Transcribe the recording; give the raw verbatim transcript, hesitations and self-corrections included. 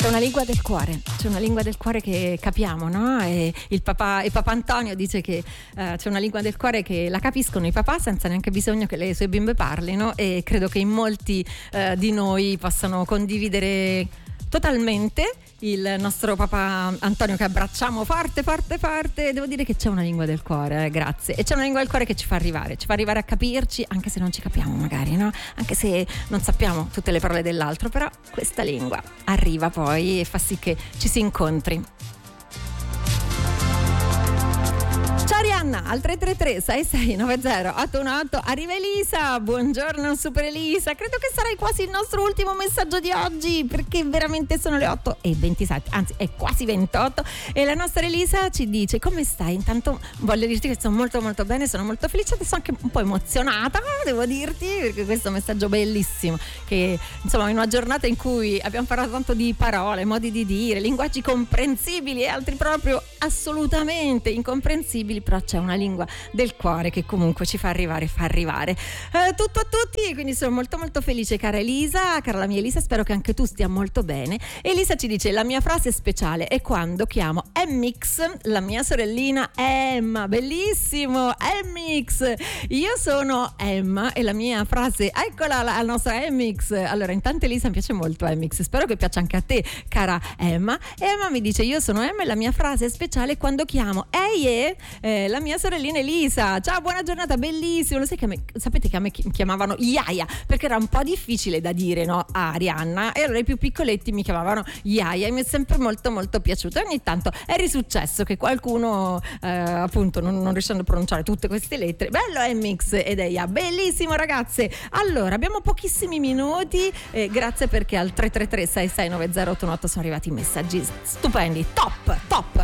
C'è una lingua del cuore, c'è una lingua del cuore che capiamo, no? E il papà, il papà Antonio dice che uh, c'è una lingua del cuore che la capiscono i papà senza neanche bisogno che le sue bimbe parlino, e credo che in molti uh, di noi possano condividere totalmente il nostro papà Antonio, che abbracciamo forte forte forte. Devo dire che c'è una lingua del cuore, eh, grazie, e c'è una lingua del cuore che ci fa arrivare ci fa arrivare a capirci, anche se non ci capiamo magari, no? Anche se non sappiamo tutte le parole dell'altro, però questa lingua arriva poi e fa sì che ci si incontri. Ciao Arianna, al tre tre tre sei sei nove zero otto uno otto arriva Elisa. Buongiorno Super Elisa, credo che sarai quasi il nostro ultimo messaggio di oggi, perché veramente sono le otto e ventisette, anzi è quasi ventotto, e la nostra Elisa ci dice: come stai? Intanto voglio dirti che sto molto molto bene, sono molto felice, adesso anche un po' emozionata, devo dirti, perché questo è un messaggio bellissimo, che insomma in una giornata in cui abbiamo parlato tanto di parole, modi di dire, linguaggi comprensibili e altri proprio assolutamente incomprensibili, però c'è una lingua del cuore che comunque ci fa arrivare, fa arrivare eh, tutto a tutti, quindi sono molto molto felice, cara Elisa, cara la mia Elisa, spero che anche tu stia molto bene. Elisa ci dice: la mia frase speciale è quando chiamo M X la mia sorellina Emma. Bellissimo, M X, io sono Emma e la mia frase, eccola la, la nostra M X. Allora intanto Elisa, mi piace molto M X, spero che piaccia anche a te, cara Emma. Emma mi dice: io sono Emma e la mia frase speciale è quando chiamo ehi e eh, la mia sorellina Elisa. Ciao, buona giornata, bellissimo. Lo sai che a me, sapete che a me chiamavano Iaia perché era un po' difficile da dire, no, a Arianna, e allora i più piccoletti mi chiamavano Iaia e mi è sempre molto molto piaciuto. E ogni tanto è risuccesso che qualcuno eh, appunto non, non riuscendo a pronunciare tutte queste lettere, bello M X ed Eia, bellissimo ragazze. Allora abbiamo pochissimi minuti, eh, grazie perché al tre tre tre sei sei nove zero otto uno otto sono arrivati i messaggi stupendi, top top.